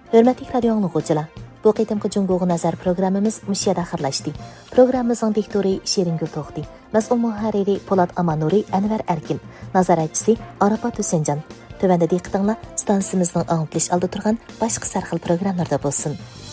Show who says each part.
Speaker 1: Hörmətli radio dinləyicilər, bu qitimki Cungo'ga nazar programmamiz müşiyada axırlaşdı. Programmamızın diktori Şeringül Toxti, mas'ul muharriri Polat Amanuri, Anvar Erkin, nazoratchisi Arafat Hüsencan. Tövəndə diqqətinizlə stansiямızın anlatılış aldı turğan başqa sarxil proqramlarda bolsun.